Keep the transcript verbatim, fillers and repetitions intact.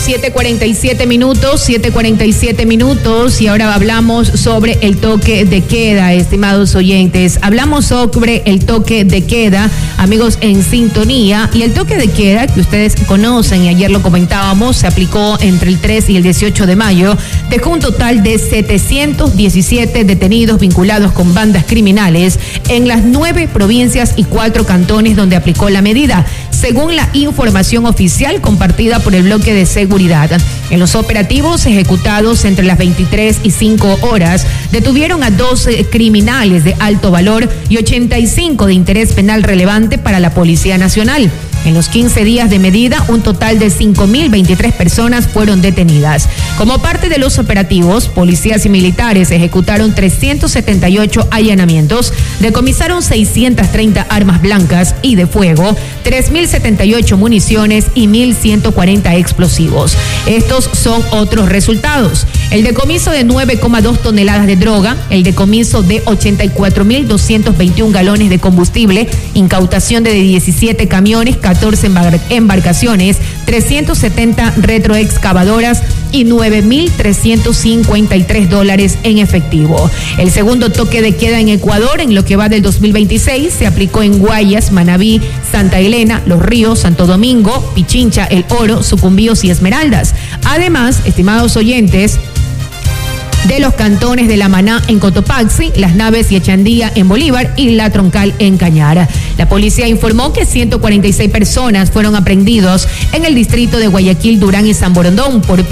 siete cuarenta y siete minutos, siete cuarenta y siete minutos, y ahora hablamos sobre el toque de queda, estimados oyentes. Hablamos sobre el toque de queda, amigos en sintonía, y el toque de queda que ustedes conocen, y ayer lo comentábamos, se aplicó entre el tres y el dieciocho de mayo, dejó un total de setecientos diecisiete detenidos vinculados con bandas criminales en las nueve provincias y cuatro cantones donde aplicó la medida, según la información oficial compartida por el bloque de seguridad. En los operativos ejecutados entre las veintitrés y cinco horas, detuvieron a doce criminales de alto valor y ochenta y cinco de interés penal relevante para la Policía Nacional. En los quince días de medida, un total de cinco mil veintitrés personas fueron detenidas. Como parte de los operativos, policías y militares ejecutaron trescientos setenta y ocho allanamientos, decomisaron seiscientas treinta armas blancas y de fuego, tres mil setenta y ocho municiones y mil ciento cuarenta explosivos. Estos son otros resultados: el decomiso de nueve coma dos toneladas de droga, el decomiso de ochenta y cuatro mil doscientos veintiún galones de combustible, incautación de diecisiete camiones, catorce embarcaciones, trescientos setenta retroexcavadoras y nueve mil trescientos cincuenta y tres dólares en efectivo. El segundo toque de queda en Ecuador, en lo que va del dos mil veintiséis, se aplicó en Guayas, Manabí, Santa Elena, Los Ríos, Santo Domingo, Pichincha, El Oro, Sucumbíos y Esmeraldas. Además, estimados oyentes, de los cantones de La Maná en Cotopaxi, Las Naves y Echandía en Bolívar y La Troncal en Cañar. La policía informó que ciento cuarenta y seis personas fueron aprehendidos en el distrito de Guayaquil, Durán y San Borondón por